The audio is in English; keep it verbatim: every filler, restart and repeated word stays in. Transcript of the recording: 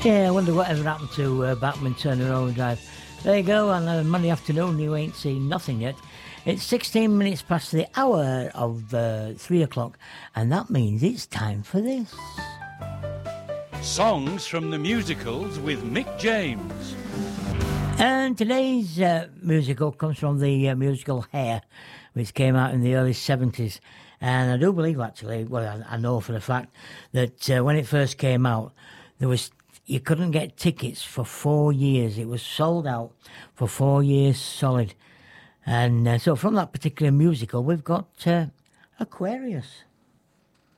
Yeah, I wonder whatever happened to uh, Batman Turner Overdrive. There you go, on a Monday afternoon, you ain't seen nothing yet. It's sixteen minutes past the hour of uh, three o'clock, and that means it's time for this. Songs from the musicals with Mick James. And today's uh, musical comes from the uh, musical Hair, which came out in the early seventies. And I do believe, actually, well, I, I know for a fact, that uh, when it first came out, there was you couldn't get tickets for four years. It was sold out for four years solid. And uh, so from that particular musical, we've got uh, Aquarius.